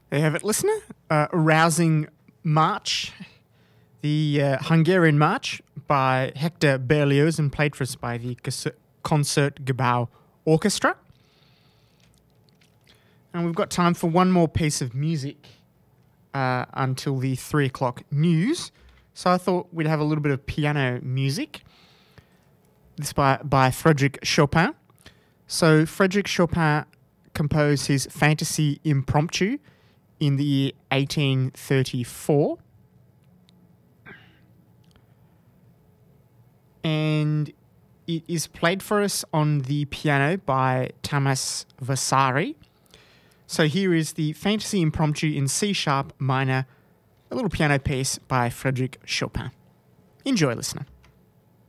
There you have it, listener. A rousing march, the Hungarian March by Hector Berlioz and played for us by the Concertgebouw Orchestra. And we've got time for one more piece of music until the 3 o'clock news. So I thought we'd have a little bit of piano music. This by Frédéric Chopin. So Frédéric Chopin composed his Fantasy Impromptu in the year 1834. And it is played for us on the piano by Tamas Vasari. So here is the Fantasy Impromptu in C sharp minor, a little piano piece by Frédéric Chopin. Enjoy, listener.